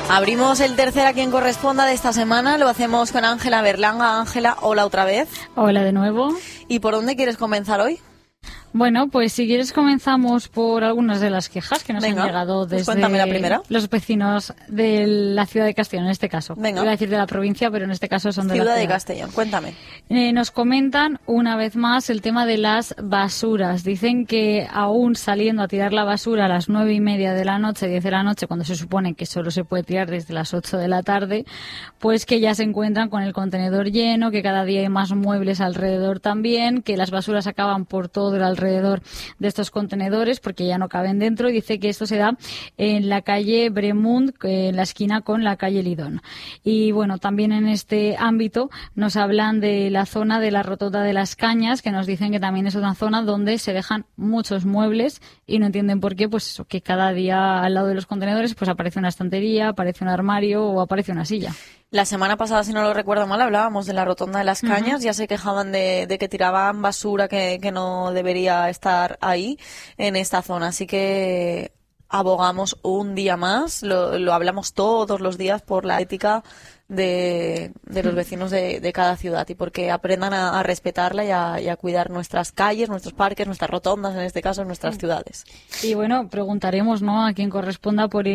Abrimos el tercer A Quien Corresponda de esta semana. Lo hacemos con Ángela Berlanga. Ángela, hola otra vez. Hola de nuevo. ¿Y por dónde quieres comenzar hoy? Bueno, pues si quieres comenzamos por algunas de las quejas que nos han llegado desde cuéntame la primera. Los vecinos de la ciudad de Castellón, en este caso. Venga. Iba a decir de la provincia, pero en este caso son de la ciudad. Ciudad de Castellón, cuéntame. Nos comentan una vez más el tema de las basuras. Dicen que aún saliendo a tirar la basura a las 9:30 de la noche, 10 de la noche, cuando se supone que solo se puede tirar desde las 8 de la tarde, pues que ya se encuentran con el contenedor lleno, que cada día hay más muebles alrededor también, que las basuras acaban por todo el alrededor de estos contenedores porque ya no caben dentro, y dice que esto se da en la calle Bremund, en la esquina con la calle Lidón. Y bueno, también en este ámbito nos hablan de la zona de la Rotonda de las Cañas, que nos dicen que también es una zona donde se dejan muchos muebles y no entienden por qué, pues eso, que cada día al lado de los contenedores pues aparece una estantería, aparece un armario o aparece una silla. La semana pasada, si no lo recuerdo mal, hablábamos de la Rotonda de las Cañas. Ya se quejaban de que tiraban basura que no debería estar ahí, en esta zona. Así que abogamos un día más, lo hablamos todos los días por la ética de los vecinos de cada ciudad y porque aprendan a respetarla y a cuidar nuestras calles, nuestros parques, nuestras rotondas, en este caso, nuestras ciudades. Y bueno, preguntaremos, ¿no?, a quien corresponda por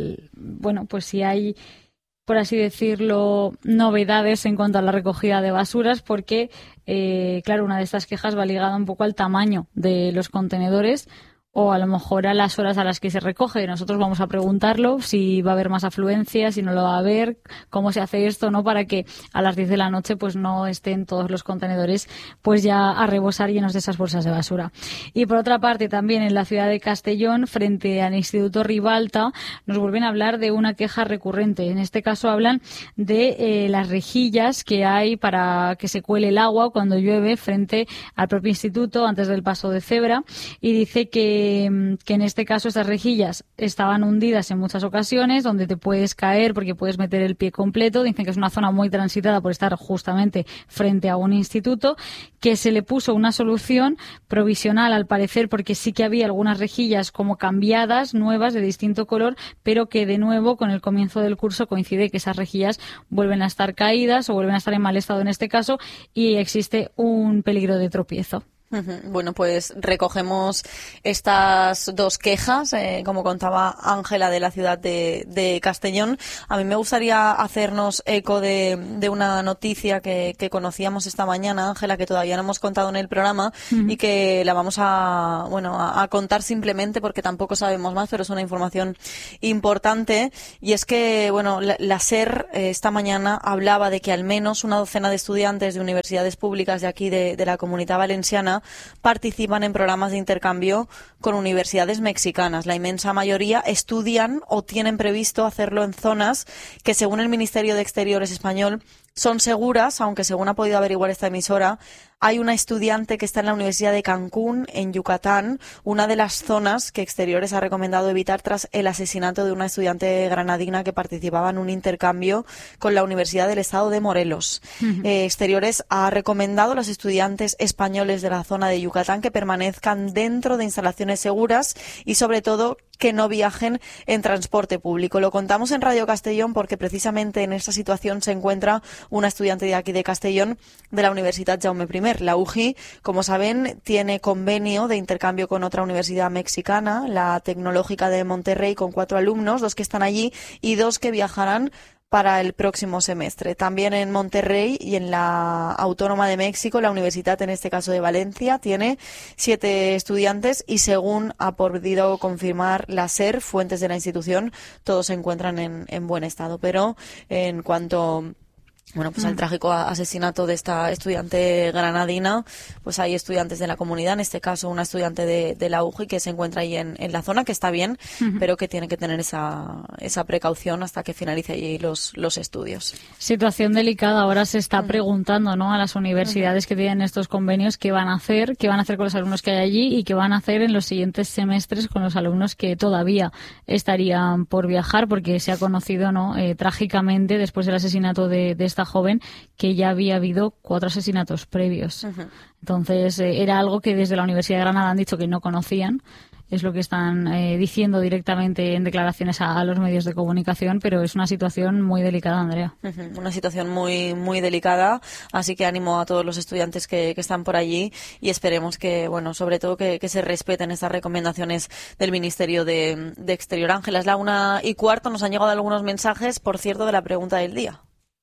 pues si hay, por así decirlo, novedades en cuanto a la recogida de basuras, porque, claro, una de estas quejas va ligada un poco al tamaño de los contenedores o a lo mejor a las horas a las que se recoge. Nosotros vamos a preguntarlo, si va a haber más afluencia, si no lo va a haber, cómo se hace esto, ¿no?, para que a las 10 de la noche pues no estén todos los contenedores pues ya a rebosar llenos de esas bolsas de basura. Y por otra parte, también en la ciudad de Castellón, frente al Instituto Ribalta, nos vuelven a hablar de una queja recurrente. En este caso hablan de las rejillas que hay para que se cuele el agua cuando llueve frente al propio instituto antes del paso de cebra, y dice que en este caso estas rejillas estaban hundidas en muchas ocasiones, donde te puedes caer porque puedes meter el pie completo. Dicen que es una zona muy transitada por estar justamente frente a un instituto, que se le puso una solución provisional al parecer, porque sí que había algunas rejillas como cambiadas, nuevas, de distinto color, pero que de nuevo con el comienzo del curso coincide que esas rejillas vuelven a estar caídas o vuelven a estar en mal estado en este caso, y existe un peligro de tropiezo. Bueno, pues recogemos estas dos quejas, como contaba Ángela, de la ciudad de Castellón. A mí me gustaría hacernos eco de una noticia que conocíamos esta mañana, Ángela, que todavía no hemos contado en el programa y que la vamos a contar simplemente porque tampoco sabemos más, pero es una información importante. Y es que, bueno, la SER esta mañana hablaba de que al menos una docena de estudiantes de universidades públicas de aquí de la Comunidad Valenciana participan en programas de intercambio con universidades mexicanas. La inmensa mayoría estudian o tienen previsto hacerlo en zonas que, según el Ministerio de Exteriores español, son seguras, aunque según ha podido averiguar esta emisora, hay una estudiante que está en la Universidad de Cancún, en Yucatán, una de las zonas que Exteriores ha recomendado evitar tras el asesinato de una estudiante granadina que participaba en un intercambio con la Universidad del Estado de Morelos. Exteriores ha recomendado a los estudiantes españoles de la zona de Yucatán que permanezcan dentro de instalaciones seguras y, sobre todo, que no viajen en transporte público. Lo contamos en Radio Castellón porque precisamente en esta situación se encuentra una estudiante de aquí de Castellón, de la Universidad Jaume I. La UJI, como saben, tiene convenio de intercambio con otra universidad mexicana, la Tecnológica de Monterrey, con 4 alumnos, 2 que están allí y 2 que viajarán para el próximo semestre. También en Monterrey y en la Autónoma de México, la universidad, en este caso de Valencia, tiene 7 estudiantes y, según ha podido confirmar la SER, fuentes de la institución, todos se encuentran en buen estado. Pero en cuanto al trágico asesinato de esta estudiante granadina, pues hay estudiantes de la comunidad, en este caso una estudiante de la UJI que se encuentra ahí en la zona, que está bien, pero que tiene que tener esa precaución hasta que finalice allí los estudios. Situación delicada. Ahora se está preguntando, ¿no?, a las universidades que tienen estos convenios qué van a hacer con los alumnos que hay allí y qué van a hacer en los siguientes semestres con los alumnos que todavía estarían por viajar, porque se ha conocido, ¿no?, trágicamente, después del asesinato de esta joven, que ya había habido 4 asesinatos previos. Entonces era algo que desde la Universidad de Granada han dicho que no conocían, es lo que están diciendo directamente en declaraciones a los medios de comunicación, pero es una situación muy delicada, Andrea. Una situación muy, muy delicada, así que ánimo a todos los estudiantes que están por allí y esperemos que, bueno, sobre todo que se respeten estas recomendaciones del Ministerio de Exterior. Ángela, es la 1:15, nos han llegado algunos mensajes, por cierto, de la pregunta del día.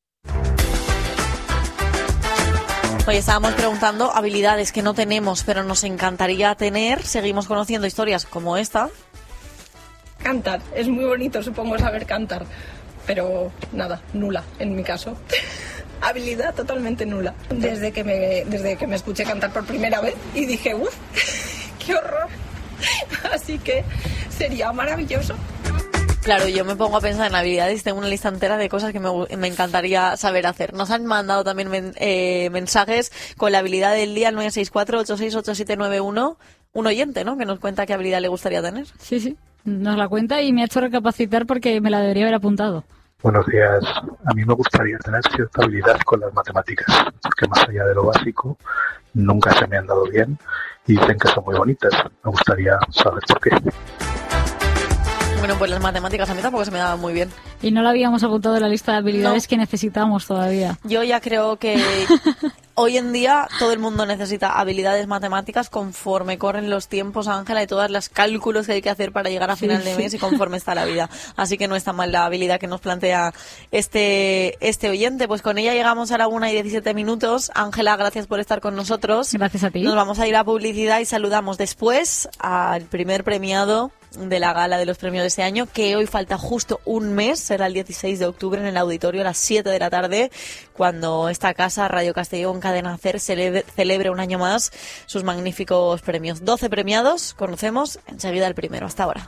Hoy estábamos preguntando habilidades que no tenemos, pero nos encantaría tener. Seguimos conociendo historias como esta. Cantar. Es muy bonito, supongo, saber cantar. Pero nada, nula, en mi caso. Habilidad totalmente nula. Desde que me escuché cantar por primera vez y dije, ¡uff! ¡Qué horror! Así que sería maravilloso. Claro, yo me pongo a pensar en habilidades y tengo una lista entera de cosas que me encantaría saber hacer. Nos han mandado también mensajes con la habilidad del día, al 964-868791, un oyente, ¿no?, que nos cuenta qué habilidad le gustaría tener. Sí, nos la cuenta y me ha hecho recapacitar porque me la debería haber apuntado. Buenos días. A mí me gustaría tener cierta habilidad con las matemáticas, porque más allá de lo básico, nunca se me han dado bien y dicen que son muy bonitas. Me gustaría saber por qué. Bueno, pues las matemáticas a mí tampoco se me daban muy bien. Y no lo habíamos apuntado en la lista de habilidades que necesitamos todavía. Yo ya creo que hoy en día todo el mundo necesita habilidades matemáticas conforme corren los tiempos, Ángela, y todos los cálculos que hay que hacer para llegar a final de mes y conforme está la vida. Así que no está mal la habilidad que nos plantea este oyente. Pues con ella llegamos a la 1:17. Ángela, gracias por estar con nosotros. Gracias a ti. Nos vamos a ir a publicidad y saludamos después al primer premiado de la gala de los premios de este año, que hoy falta justo un mes, será el 16 de octubre en el auditorio a las 7 de la tarde, cuando esta casa, Radio Castellón Cadena SER, celebre un año más sus magníficos premios. 12 premiados, conocemos enseguida el primero. Hasta ahora.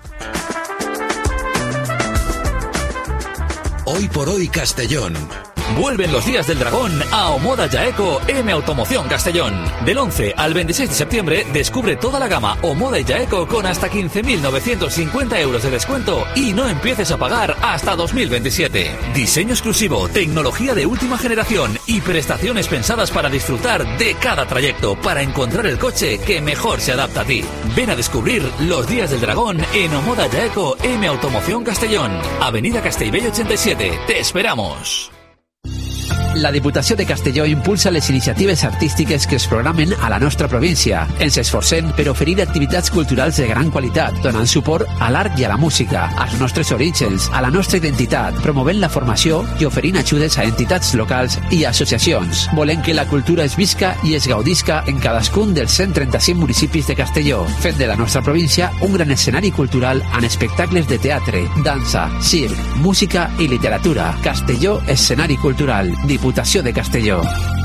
Hoy por hoy Castellón. Vuelven los días del dragón a Omoda Jaeco M Automoción Castellón. Del 11 al 26 de septiembre descubre toda la gama Omoda y Jaeco con hasta 15.950 euros de descuento y no empieces a pagar hasta 2027. Diseño exclusivo, tecnología de última generación y prestaciones pensadas para disfrutar de cada trayecto para encontrar el coche que mejor se adapta a ti. Ven a descubrir los días del dragón en Omoda Jaeco M Automoción Castellón. Avenida Castellbell 87. Te esperamos. La Diputació de Castelló impulsa les iniciatives artístiques que es programen a la nostra província. Ens esforcem per oferir activitats culturals de gran qualitat, donant suport a l'art i a la música, als nostres orígens, a la nostra identitat, promovent la formació i oferint ajudes a entitats locals i associacions. Volem que la cultura es visca i es gaudisca en cadascun dels 135 municipis de Castelló, fent de la nostra província un gran escenari cultural amb espectacles de teatre, dansa, circ, música i literatura. Castelló, escenari cultural. Diputació de Castelló.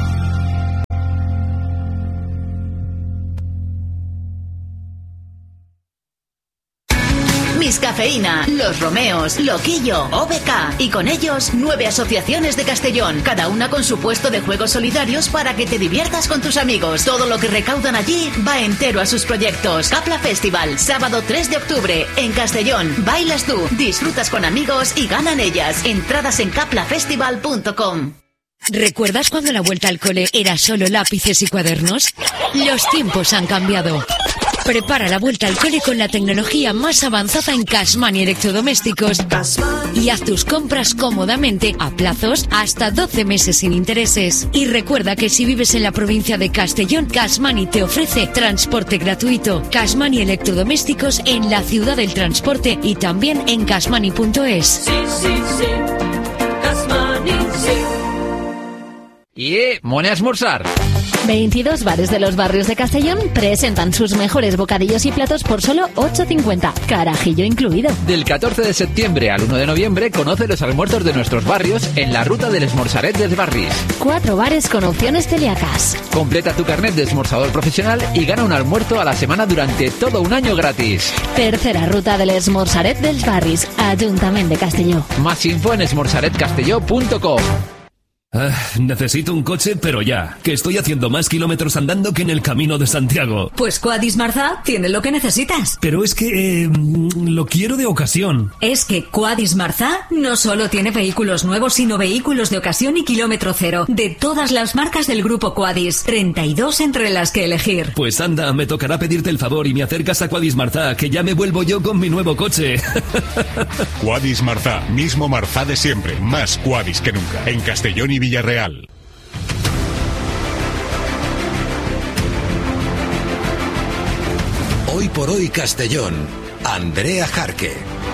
Miscafeína, Los Romeos, Loquillo, OBK y con ellos 9 asociaciones de Castellón, cada una con su puesto de juegos solidarios para que te diviertas con tus amigos. Todo lo que recaudan allí va entero a sus proyectos. Capla Festival, sábado 3 de octubre en Castellón. Bailas tú, disfrutas con amigos y ganan ellas. Entradas en caplafestival.com. ¿Recuerdas cuando la vuelta al cole era solo lápices y cuadernos? Los tiempos han cambiado. Prepara la vuelta al cole con la tecnología más avanzada en Cashman y electrodomésticos y haz tus compras cómodamente a plazos hasta 12 meses sin intereses. Y recuerda que si vives en la provincia de Castellón, Cashman te ofrece transporte gratuito. Cashman y electrodomésticos en la ciudad del transporte y también en cashmani.es. Sí, Cashmani, sí. ¡Mone a esmorzar! 22 bares de los barrios de Castellón presentan sus mejores bocadillos y platos por solo 8,50, carajillo incluido. Del 14 de septiembre al 1 de noviembre conoce los almuerzos de nuestros barrios en la ruta del Esmorzaret dels Barris. 4 bares con opciones celíacas. Completa tu carnet de esmorzador profesional y gana un almuerzo a la semana durante todo un año gratis. Tercera ruta del Esmorzaret dels Barris, Ayuntamiento de Castelló. Más info en esmorzaretcastelló.com. Necesito un coche, pero ya, que estoy haciendo más kilómetros andando que en el Camino de Santiago. Pues Quadis Marza tiene lo que necesitas. Pero es que lo quiero de ocasión. Es que Quadis Marza no solo tiene vehículos nuevos, sino vehículos de ocasión y kilómetro cero, de todas las marcas del grupo Quadis. 32 entre las que elegir. Pues anda, me tocará pedirte el favor y me acercas a Quadis Marza, que ya me vuelvo yo con mi nuevo coche. Quadis Marza, mismo Marza de siempre, más Quadis que nunca, en Castellón y Villarreal. Hoy por hoy Castellón, Andrea Jarque.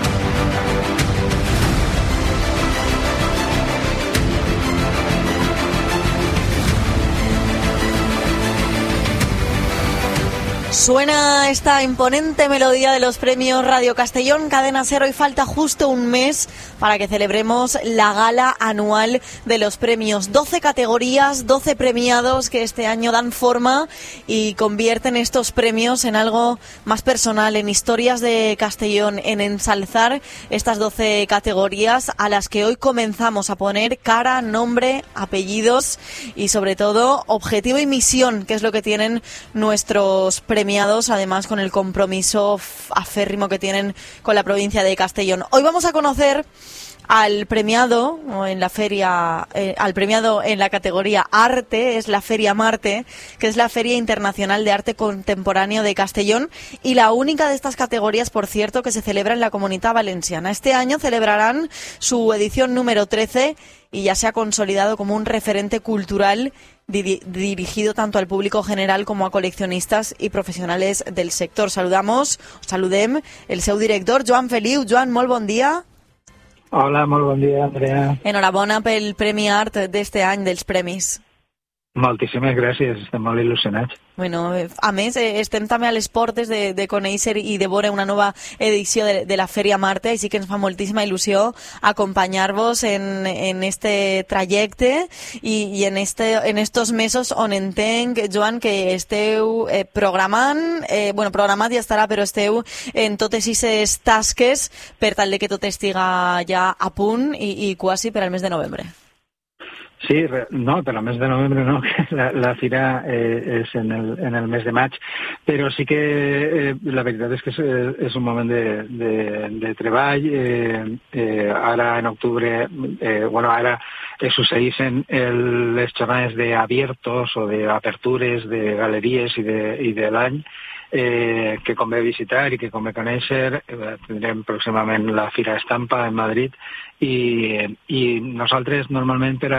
Suena esta imponente melodía de los premios Radio Castellón, Cadena SER. Hoy falta justo un mes para que celebremos la gala anual de los premios. 12 categorías, 12 premiados que este año dan forma y convierten estos premios en algo más personal, en historias de Castellón, en ensalzar estas 12 categorías a las que hoy comenzamos a poner cara, nombre, apellidos y sobre todo objetivo y misión, que es lo que tienen nuestros premiados, además con el compromiso aférrimo que tienen con la provincia de Castellón. Hoy vamos a conocer al premiado en la feria, al premiado en la categoría Arte, es la Feria Marte, que es la Feria Internacional de Arte Contemporáneo de Castellón y la única de estas categorías, por cierto, que se celebra en la Comunitat Valenciana. Este año celebrarán su edición número 13 y ya se ha consolidado como un referente cultural dirigido tanto al público general como a coleccionistas y profesionales del sector. Saludem el seu director, Joan Feliu. Joan, molt bon dia. Hola, molt bon dia, Andrea. Enhorabona pel Premi Art d'este any, dels premis. Moltíssimes gràcies, estem molt il·lusionats. Bueno, a més, estem també a les portes de conèixer i de veure una nova edició de la Fèria Marte, així que ens fa moltíssima il·lusió acompanyar-vos en este trajecte i en estos mesos on entenc, Joan, que esteu programant, programat ja estarà, però esteu en totes aquestes tasques per tal de que tot estiga ja a punt i quasi per al mes de novembre. Sí, no, per al mes de novembre no, la fira és en el mes de maig, però sí que la veritat és que és un moment de treball. Ara en octubre, ara succeeixen les jornades d'abiertos o d'apertures de galeries i de l'any, que convé visitar i que convé conèixer. Tindrem pròximament la Fira Estampa en Madrid i nosaltres normalment per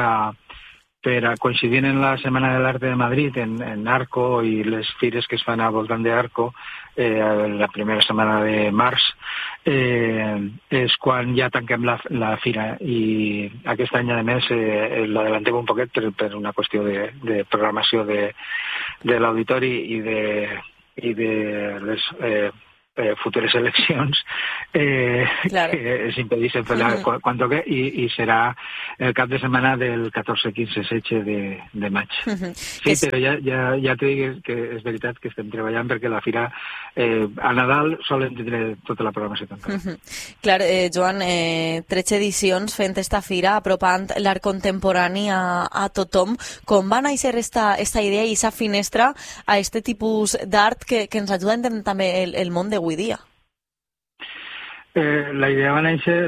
a coincidint en la Setmana de l'Arte de Madrid, en Arco i les fires que es fan al voltant d'Arco, la primera setmana de març, és quan ja tanquem la fira i aquest any, a més, l'adelantem un poquet per una qüestió de programació de l'auditori i de les futures eleccions que s'impedeixen fer-la quan toque i serà el cap de setmana del 14, 15, 16 de maig. Sí, però ja t'he dit que és veritat que estem treballant perquè la fira a Nadal solen tindre tota la programació tancada. Clar, Joan, 13 edicions fent esta fira, apropant l'art contemporani a tothom. Com va néixer esta idea i aquesta finestra a este tipus d'art que ens ajuda a entendre també el món d'avui dia? La idea va néixer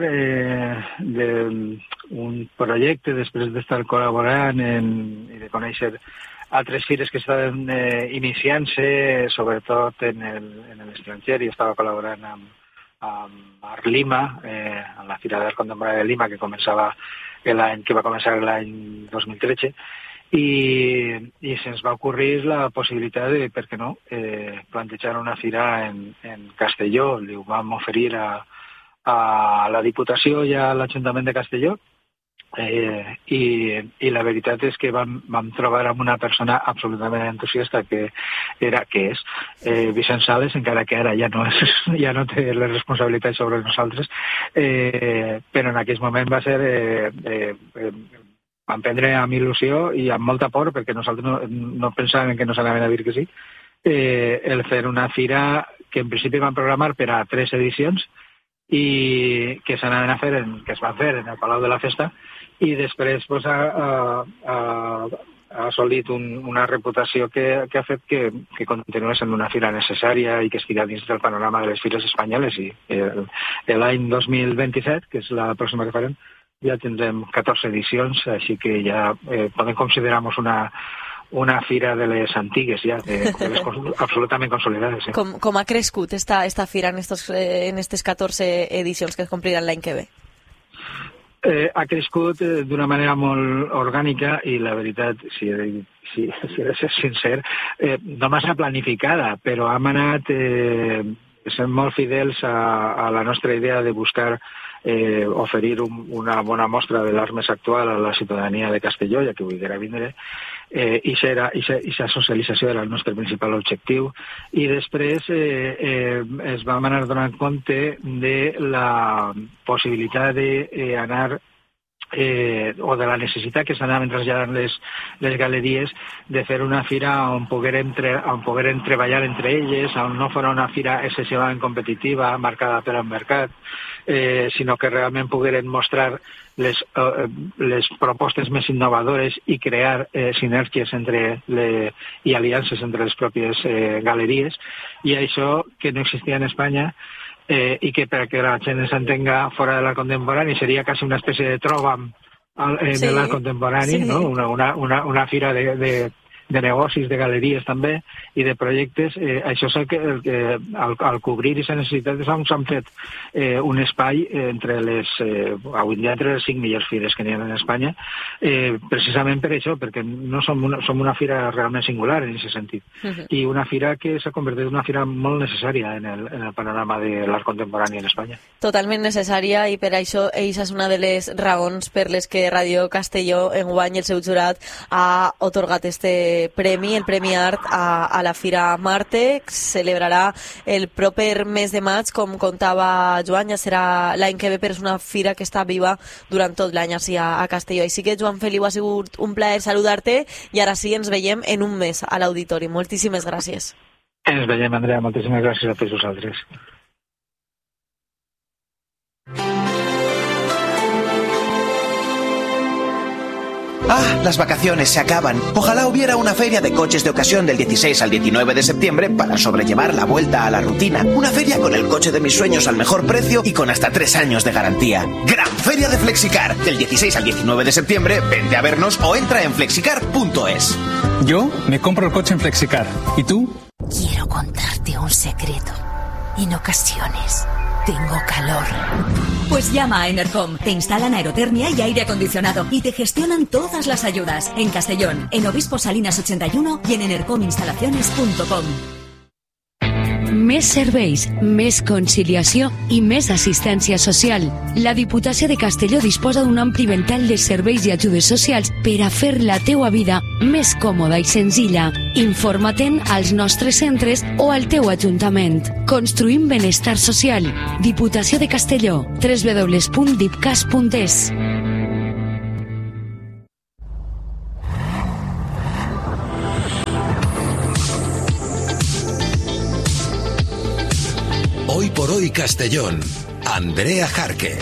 d'un projecte després d'estar col·laborant i de conèixer altres fires que estaven iniciant-se, sobretot en l'estranger, i estava col·laborant amb Art Lima, en la Fira d'Art Contemporani de Lima, que va començar l'any 2013, i se'ns va ocurrir la possibilitat de, per què no, plantejar una fira en Castelló. Li ho vam oferir a la Diputació i a l'Ajuntament de Castelló, i la veritat és que vam trobar amb una persona absolutament entusiasta que és Vicent Sales, encara que ara ja no té les responsabilitats sobre nosaltres, però en aquell moment va ser vam prendre amb il·lusió i amb molta por, perquè nosaltres no pensàvem que nos anaven a dir que sí, el fer una fira que en principi vam programar per a 3 edicions i que s'anaven a fer, que es van fer en el Palau de la Festa, i després pues, ha assolit una reputació que ha fet que continuï sent una fira necessària i que estigui dins del panorama de les fires espanyoles. I l'any 2027, que és la pròxima que farem, ja tindrem 14 edicions, així que ja podem considerar-nos una fira de les antigues, ja, de les absolutament consolidades. Sí. Com ha crescut esta fira en aquestes 14 edicions que es compliran l'any que ve? Ha crescut d'una manera molt orgànica i la veritat, si he de ser sincer, no massa planificada, però hem anat sent molt fidels a la nostra idea de buscar oferir una bona mostra de l'art més actual a la ciutadania de Castelló, ja que volguera vindre, i aquesta socialització era el nostre principal objectiu. I després es vam anar donant compte de la possibilitat d'anar o de la necessitat que s'anaven traslladant les galeries de fer una fira on pogueren treballar entre elles, on no fos una fira excessivament competitiva, marcada per al mercat, sinó que realment pogueren mostrar les propostes més innovadores i crear sinergies i aliances entre les pròpies galeries, i això que no existia en Espanya, i que perquè la gent s'entenga fora de l'art contemporani seria quasi una espècie de trobam de l'art contemporani, sí. No? Una fira de negocis, de galeries també, i de projectes. Això és el que al cobrir aquesta necessitat s'han fet un espai entre avui dia entre les 5 millors fires que n'hi ha en Espanya, precisament per això, perquè no som una fira realment singular en aquest sentit, i una fira que s'ha convertit en una fira molt necessària en el panorama de l'art contemporani en Espanya. Totalment necessària, i per això és una de les raons per les que Ràdio Castelló enguany el seu jurat ha otorgat el Premi Art a la Fira Marte. Celebrarà el proper mes de maig, com contava Joan, ja serà l'any que ve, però és una fira que està viva durant tot l'any així a Castelló. Així que, Joan Feliu, ha sigut un plaer saludar-te, i ara sí, ens veiem en un mes a l'auditori. Moltíssimes gràcies. Ens veiem, Andrea. Moltíssimes gràcies a tots vosaltres. ¡Ah! Las vacaciones se acaban. Ojalá hubiera una feria de coches de ocasión del 16 al 19 de septiembre para sobrellevar la vuelta a la rutina. Una feria con el coche de mis sueños al mejor precio y con hasta 3 años de garantía. ¡Gran Feria de Flexicar! Del 16 al 19 de septiembre, vente a vernos o entra en flexicar.es. Yo me compro el coche en Flexicar. ¿Y tú? Quiero contarte un secreto. En ocasiones tengo calor. Pues llama a Enercom. Te instalan aerotermia y aire acondicionado y te gestionan todas las ayudas. En Castellón, en Obispo Salinas 81 y en enercominstalaciones.com. Més serveis, més conciliació i més assistència social. La Diputació de Castelló disposa d'un ampli ventall de serveis i ajudes socials per a fer la teua vida més còmoda i senzilla. Informa-te'n als nostres centres o al teu ajuntament. Construïm benestar social. Diputació de Castelló. www.dipcas.es. Hoy por hoy Castellón, Andrea Jarque.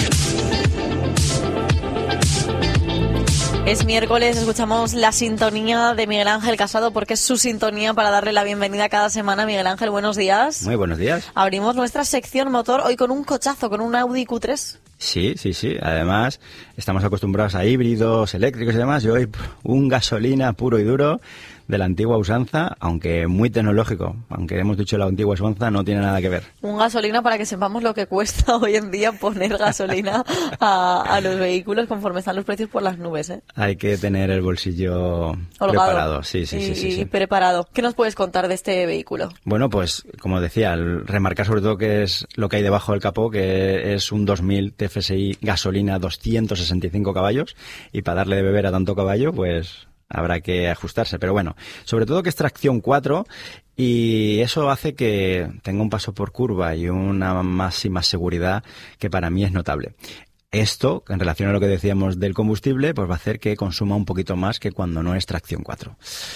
Es miércoles, escuchamos la sintonía de Miguel Ángel Casado, porque es su sintonía para darle la bienvenida cada semana. Miguel Ángel, buenos días. Muy buenos días. Abrimos nuestra sección motor hoy con un cochazo, con un Audi Q3. Sí. Además, estamos acostumbrados a híbridos, eléctricos y demás, y hoy un gasolina puro y duro de la antigua usanza, aunque muy tecnológico. Aunque hemos dicho la antigua usanza, no tiene nada que ver. Un gasolina, para que sepamos lo que cuesta hoy en día poner gasolina a los vehículos conforme están los precios por las nubes, ¿eh? Hay que tener el bolsillo holgado, preparado. Sí. Preparado. ¿Qué nos puedes contar de este vehículo? Bueno, pues, como decía, remarcar sobre todo que es lo que hay debajo del capó, que es un 2000 TFSI gasolina, 265 caballos, y para darle de beber a tanto caballo, pues habrá que ajustarse, pero bueno, sobre todo que es tracción 4, y eso hace que tenga un paso por curva y una máxima seguridad que para mí es notable. Esto, en relación a lo que decíamos del combustible, pues va a hacer que consuma un poquito más que cuando no es tracción 4.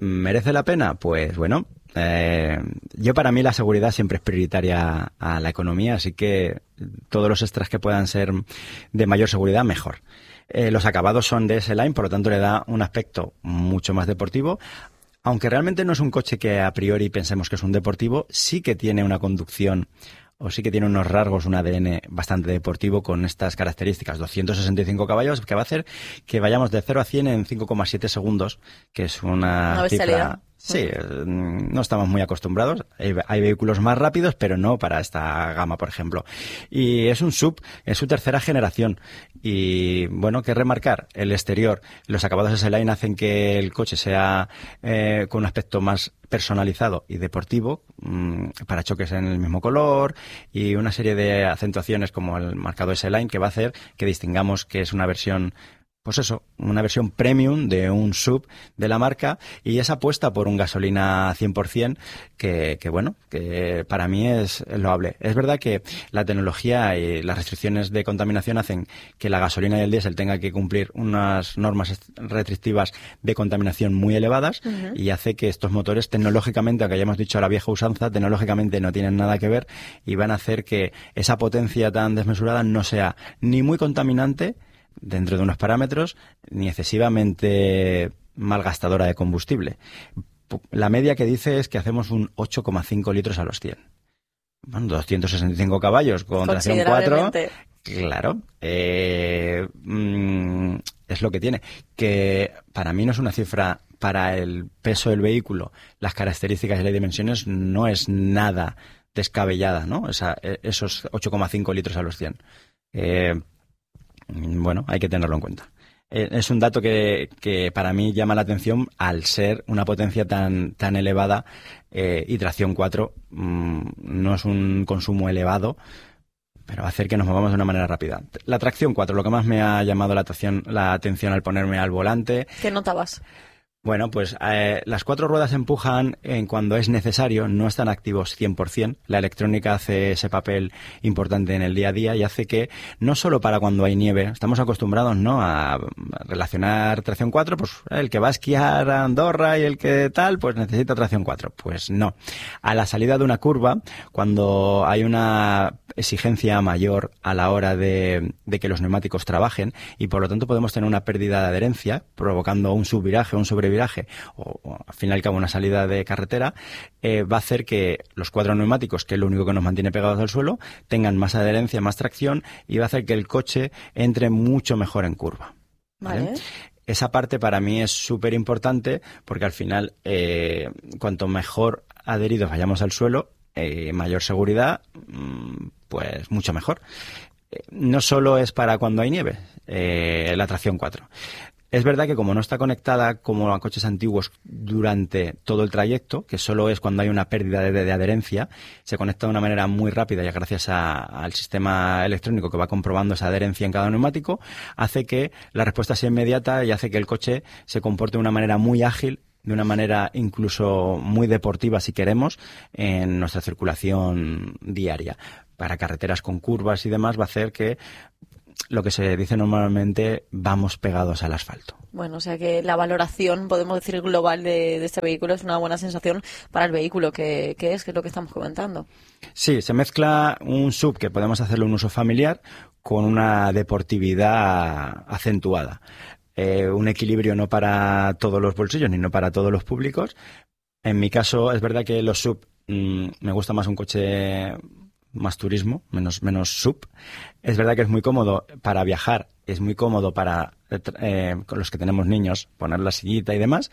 ¿Merece la pena? Pues bueno, yo para mí la seguridad siempre es prioritaria a la economía, así que todos los extras que puedan ser de mayor seguridad, mejor. Los acabados son de S-Line, por lo tanto le da un aspecto mucho más deportivo. Aunque realmente no es un coche que a priori pensemos que es un deportivo, sí que tiene una conducción o sí que tiene unos rasgos, un ADN bastante deportivo con estas características. 265 caballos, que va a hacer que vayamos de 0 a 100 en 5,7 segundos, que es una cifra... Sí, no estamos muy acostumbrados. Hay vehículos más rápidos, pero no para esta gama, por ejemplo. Y es un SUV, es su tercera generación. Y bueno, ¿qué remarcar? El exterior, los acabados S-Line hacen que el coche sea con un aspecto más personalizado y deportivo, parachoques en el mismo color y una serie de acentuaciones como el marcado S-Line que va a hacer que distingamos que es una versión... Pues eso, una versión premium de un SUV de la marca y esa apuesta por un gasolina 100% que bueno, que para mí es loable. Es verdad que la tecnología y las restricciones de contaminación hacen que la gasolina y el diésel tengan que cumplir unas normas restrictivas de contaminación muy elevadas y hace que estos motores tecnológicamente, aunque hayamos dicho a la vieja usanza, tecnológicamente no tienen nada que ver y van a hacer que esa potencia tan desmesurada no sea ni muy contaminante dentro de unos parámetros, ni excesivamente malgastadora de combustible. La media que dice es que hacemos un 8,5 litros a los 100. Bueno, 265 caballos con tracción 4. Claro, es lo que tiene. Que para mí no es una cifra, para el peso del vehículo, las características y las dimensiones, no es nada descabellada, ¿no? Esos 8,5 litros a los 100. Bueno, hay que tenerlo en cuenta. Es un dato que para mí llama la atención al ser una potencia tan elevada y tracción 4 no es un consumo elevado, pero va a hacer que nos movamos de una manera rápida. La tracción 4, lo que más me ha llamado la atención al ponerme al volante... ¿Qué notabas? Bueno, pues las 4 ruedas empujan cuando es necesario, no están activos 100%. La electrónica hace ese papel importante en el día a día y hace que, no solo para cuando hay nieve, estamos acostumbrados, ¿no?, a relacionar tracción 4, pues el que va a esquiar a Andorra y el que tal, pues necesita tracción 4. Pues no. A la salida de una curva, cuando hay una exigencia mayor a la hora de que los neumáticos trabajen y por lo tanto podemos tener una pérdida de adherencia provocando un subviraje, un sobreviraje o al fin y al cabo una salida de carretera, va a hacer que los 4 neumáticos, que es lo único que nos mantiene pegados al suelo, tengan más adherencia, más tracción y va a hacer que el coche entre mucho mejor en curva. ¿Vale? Esa parte para mí es súper importante porque al final cuanto mejor adheridos vayamos al suelo, mayor seguridad, pues mucho mejor. No solo es para cuando hay nieve, la tracción 4. Es verdad que como no está conectada como a coches antiguos durante todo el trayecto, que solo es cuando hay una pérdida de adherencia, se conecta de una manera muy rápida y gracias al sistema electrónico que va comprobando esa adherencia en cada neumático, hace que la respuesta sea inmediata y hace que el coche se comporte de una manera muy ágil, de una manera incluso muy deportiva si queremos, en nuestra circulación diaria. Para carreteras con curvas y demás va a hacer que lo que se dice normalmente, vamos pegados al asfalto. Bueno, o sea que la valoración, podemos decir, global de este vehículo es una buena sensación para el vehículo que es lo que estamos comentando. Sí, se mezcla un SUV que podemos hacerlo un uso familiar con una deportividad acentuada. Un equilibrio no para todos los bolsillos ni no para todos los públicos. En mi caso, es verdad que los SUV me gusta más un coche más turismo, menos SUV. Es verdad que es muy cómodo para viajar, es muy cómodo para con los que tenemos niños, poner la sillita y demás.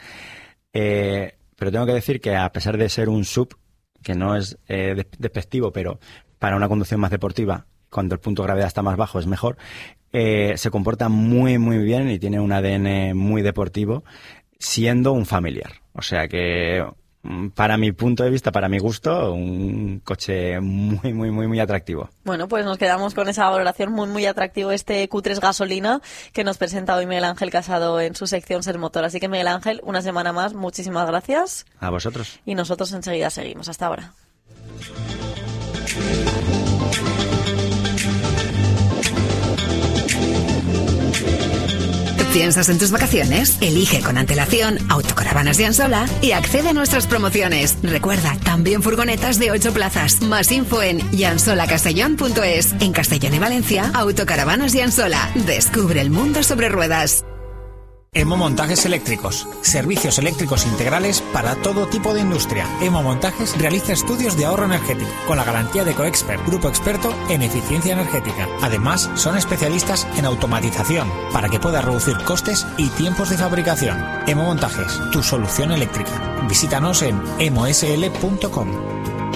Pero tengo que decir que a pesar de ser un SUV, que no es despectivo, pero para una conducción más deportiva, cuando el punto de gravedad está más bajo es mejor, se comporta muy muy bien y tiene un ADN muy deportivo, siendo un familiar. O sea que, para mi punto de vista, para mi gusto, un coche muy muy muy muy atractivo. Bueno, pues nos quedamos con esa valoración, muy muy atractivo este Q3 gasolina que nos presenta hoy Miguel Ángel Casado en su sección Ser Motor. Así que, Miguel Ángel, una semana más, muchísimas gracias. A vosotros. Y nosotros enseguida seguimos. Hasta ahora. ¿Piensas en tus vacaciones? Elige con antelación Autocaravanas Jansola y accede a nuestras promociones. Recuerda, también furgonetas de 8 plazas. Más info en jansolacastellón.es. En Castellón y Valencia, Autocaravanas Jansola. Descubre el mundo sobre ruedas. Emo Montajes Eléctricos. Servicios eléctricos integrales para todo tipo de industria. Emo Montajes realiza estudios de ahorro energético con la garantía de Coexpert, grupo experto en eficiencia energética. Además, son especialistas en automatización para que puedas reducir costes y tiempos de fabricación. Emo Montajes, tu solución eléctrica. Visítanos en emosl.com.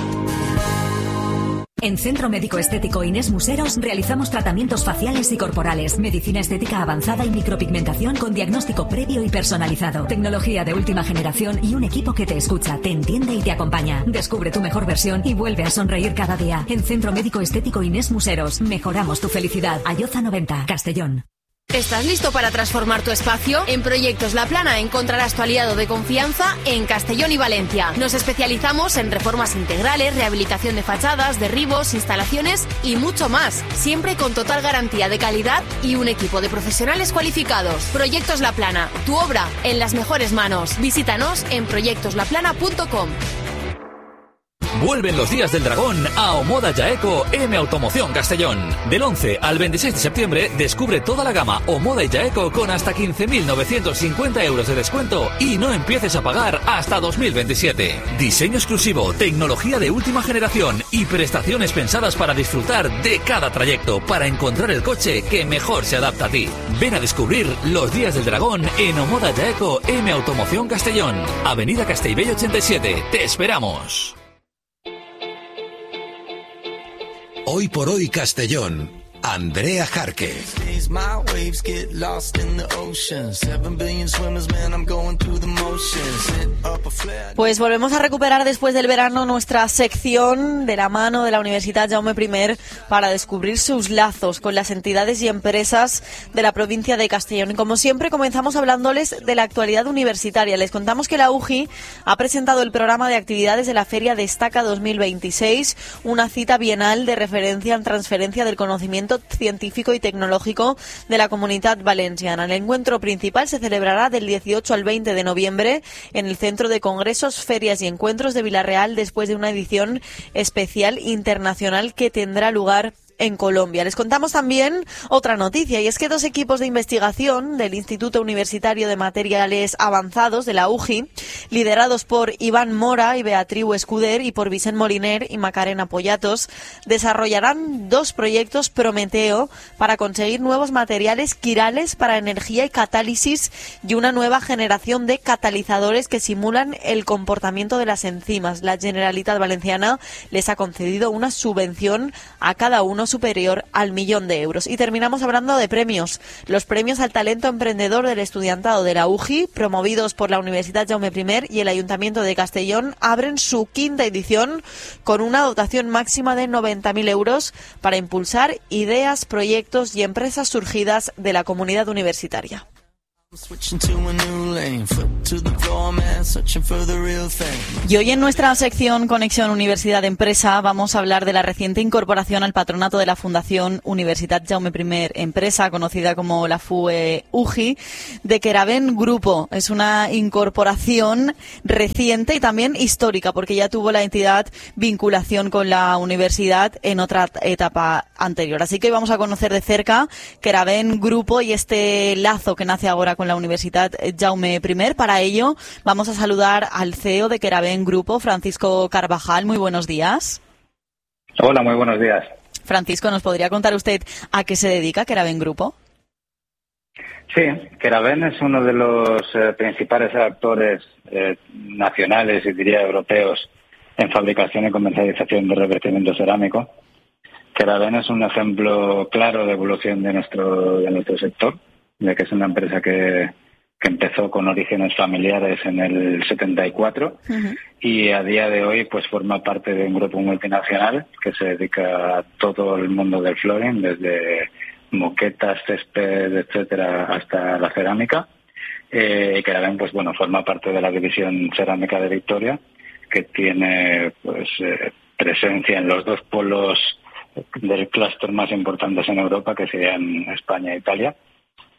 En Centro Médico Estético Inés Museros realizamos tratamientos faciales y corporales, medicina estética avanzada y micropigmentación con diagnóstico previo y personalizado, tecnología de última generación y un equipo que te escucha, te entiende y te acompaña. Descubre tu mejor versión y vuelve a sonreír cada día. En Centro Médico Estético Inés Museros, mejoramos tu felicidad. Ayoza 90, Castellón. ¿Estás listo para transformar tu espacio? En Proyectos La Plana encontrarás tu aliado de confianza en Castellón y Valencia. Nos especializamos en reformas integrales, rehabilitación de fachadas, derribos, instalaciones y mucho más. Siempre con total garantía de calidad y un equipo de profesionales cualificados. Proyectos La Plana, tu obra en las mejores manos. Visítanos en proyectoslaplana.com. Vuelven los días del dragón a Omoda Jaeco M Automoción Castellón. Del 11 al 26 de septiembre descubre toda la gama Omoda y Jaeco con hasta 15.950 euros de descuento y no empieces a pagar hasta 2027. Diseño exclusivo, tecnología de última generación y prestaciones pensadas para disfrutar de cada trayecto para encontrar el coche que mejor se adapta a ti. Ven a descubrir los días del dragón en Omoda Jaeco M Automoción Castellón. Avenida Castellbell 87. Te esperamos. Hoy por hoy Castellón, Andrea Jarque. Pues volvemos a recuperar después del verano nuestra sección de la mano de la Universidad Jaume I para descubrir sus lazos con las entidades y empresas de la provincia de Castellón. Y como siempre comenzamos hablándoles de la actualidad universitaria. Les contamos que la UJI ha presentado el programa de actividades de la Feria Destaca 2026, una cita bienal de referencia en transferencia del conocimiento científico y tecnológico de la Comunitat Valenciana. El encuentro principal se celebrará del 18 al 20 de noviembre en el Centro de Congresos, Ferias y Encuentros de Vila-real, después de una edición especial internacional que tendrá lugar en Colombia. Les contamos también otra noticia, y es que 2 equipos de investigación del Instituto Universitario de Materiales Avanzados de la UJI, liderados por Iván Mora y Beatriu Escuder y por Vicent Moliner y Macarena Pollatos, desarrollarán 2 proyectos Prometeo para conseguir nuevos materiales quirales para energía y catálisis y una nueva generación de catalizadores que simulan el comportamiento de las enzimas. La Generalitat Valenciana les ha concedido una subvención a cada uno superior al 1.000.000 de euros. Y terminamos hablando de premios. Los premios al talento emprendedor del estudiantado de la UJI, promovidos por la Universidad Jaume I y el Ayuntamiento de Castellón, abren su 5ª edición con una dotación máxima de 90.000 euros para impulsar ideas, proyectos y empresas surgidas de la comunidad universitaria. Y hoy en nuestra sección Conexión Universidad Empresa vamos a hablar de la reciente incorporación al patronato de la Fundación Universitat Jaume I Empresa, conocida como la FUE UJI, de Keraben Grupo. Es una incorporación reciente y también histórica, porque ya tuvo la entidad vinculación con la universidad en otra etapa anterior. Así que hoy vamos a conocer de cerca Keraben Grupo y este lazo que nace ahora con la Universidad Jaume I. Para ello vamos a saludar al CEO de Keraben Grupo, Francisco Carvajal. Muy buenos días. Hola, muy buenos días. Francisco, ¿nos podría contar usted a qué se dedica Keraben Grupo? Sí, Keraben es uno de los principales actores nacionales y diría europeos en fabricación y comercialización de revestimiento cerámico. Keraben es un ejemplo claro de evolución de nuestro sector, de que es una empresa que empezó con orígenes familiares en el 74 y a día de hoy pues forma parte de un grupo multinacional que se dedica a todo el mundo del flooring, desde moquetas, césped, etcétera, hasta la cerámica. Y Keraben pues bueno, forma parte de la división cerámica de Victoria, que tiene pues presencia en los 2 polos del clúster más importantes en Europa, que serían España e Italia.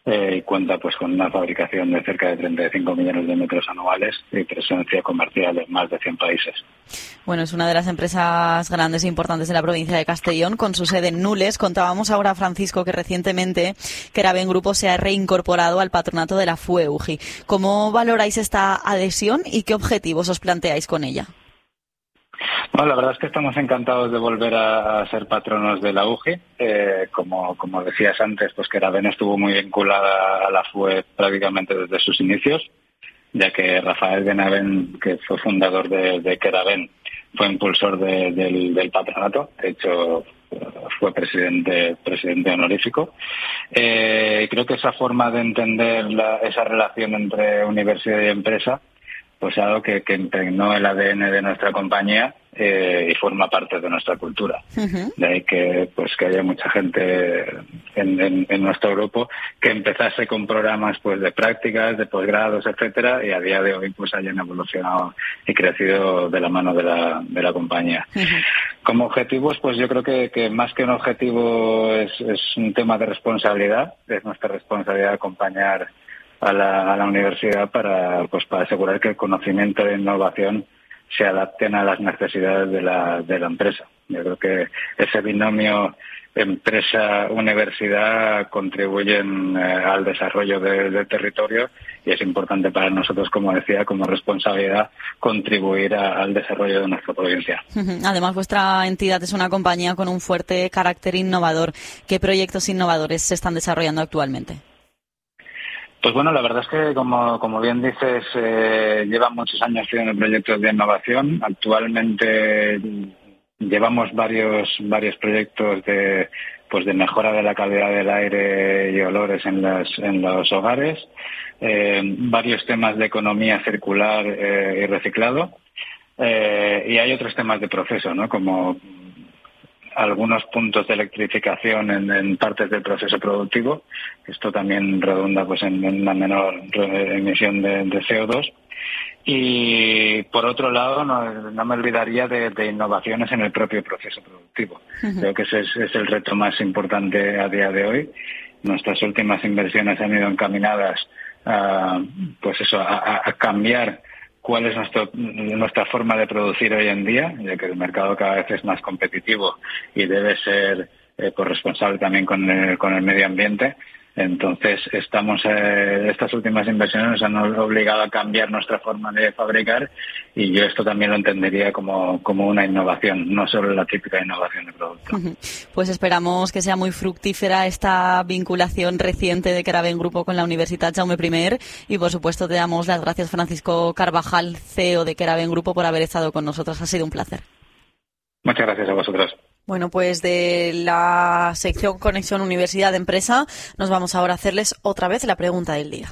y cuenta pues con una fabricación de cerca de 35 millones de metros anuales y presencia comercial en más de 100 países. Bueno, es una de las empresas grandes e importantes de la provincia de Castellón, con su sede en Nules. Contábamos ahora, Francisco, que recientemente Keraben Grupo se ha reincorporado al patronato de la FUEUGI. ¿Cómo valoráis esta adhesión y qué objetivos os planteáis con ella? Bueno, la verdad es que estamos encantados de volver a ser patronos de la UGI. Como decías antes, pues Keraben estuvo muy vinculada a la FUE prácticamente desde sus inicios, ya que Rafael Benavent, que fue fundador de Keraben, fue impulsor del patronato. De hecho, fue presidente honorífico. Creo que esa forma de entender esa relación entre universidad y empresa, pues algo que impregnó el ADN de nuestra compañía y forma parte de nuestra cultura. Uh-huh. De ahí que haya mucha gente en nuestro grupo que empezase con programas pues de prácticas, de posgrados, etcétera, y a día de hoy pues hayan evolucionado y crecido de la mano de la compañía. Uh-huh. Como objetivos, pues yo creo que más que un objetivo es un tema de responsabilidad. Es nuestra responsabilidad acompañar a la universidad para asegurar que el conocimiento e innovación se adapten a las necesidades de la empresa. Yo creo que ese binomio empresa-universidad contribuyen al desarrollo del territorio y es importante para nosotros, como decía, como responsabilidad, contribuir al desarrollo de nuestra provincia. Además, vuestra entidad es una compañía con un fuerte carácter innovador. ¿Qué proyectos innovadores se están desarrollando actualmente? Pues bueno, la verdad es que, como bien dices, llevan muchos años haciendo proyectos de innovación. Actualmente llevamos varios proyectos de mejora de la calidad del aire y olores en los hogares, varios temas de economía circular y reciclado, y hay otros temas de proceso, ¿no? Como algunos puntos de electrificación en partes del proceso productivo. Esto también redunda pues en una menor emisión de CO2. Y por otro lado, no me olvidaría de innovaciones en el propio proceso productivo. Uh-huh. Creo que ese es el reto más importante a día de hoy. Nuestras últimas inversiones han ido encaminadas a cambiar cuál es nuestra forma de producir hoy en día, ya que el mercado cada vez es más competitivo y debe ser corresponsable también con el medio ambiente. Entonces, estas últimas inversiones nos han obligado a cambiar nuestra forma de fabricar y yo esto también lo entendería como una innovación, no solo la típica innovación de producto. Pues esperamos que sea muy fructífera esta vinculación reciente de Keraben Grupo con la Universitat Jaume I y, por supuesto, te damos las gracias, Francisco Carvajal, CEO de Keraben Grupo, por haber estado con nosotros. Ha sido un placer. Muchas gracias a vosotros. Bueno, pues de la sección Conexión Universidad-Empresa nos vamos ahora a hacerles otra vez la pregunta del día.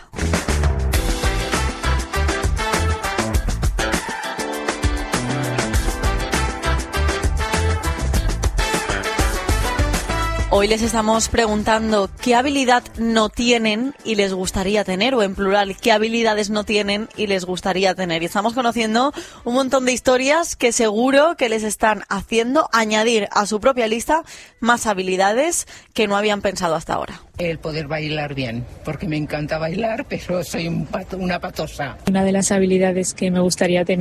Hoy les estamos preguntando qué habilidad no tienen y les gustaría tener, o en plural, qué habilidades no tienen y les gustaría tener. Y estamos conociendo un montón de historias que seguro que les están haciendo añadir a su propia lista más habilidades que no habían pensado hasta ahora. El poder bailar bien, porque me encanta bailar, pero soy una patosa. Una de las habilidades que me gustaría tener